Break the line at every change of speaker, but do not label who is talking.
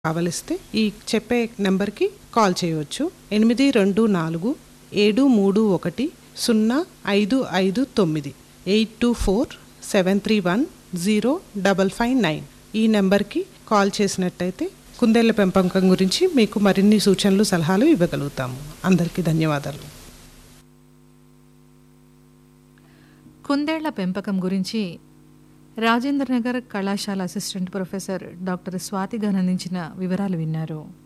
కావలిస్తే ఈ చెప్పే నెంబర్కి కాల్ చేయవచ్చు. 832310559 8247310559 ఈ నెంబర్కి కాల్ చేసినట్టయితే కుందేళ్ల పెంపకం గురించి మీకు మరిన్ని సూచనలు సలహాలు ఇవ్వగలుగుతాము. అందరికీ ధన్యవాదాలు.
కుందేళ్ల పెంపకం గురించి రాజేంద్రనగర్ కళాశాల అసిస్టెంట్ ప్రొఫెసర్ డాక్టర్ స్వాతిగా అందించిన వివరాలు విన్నారు.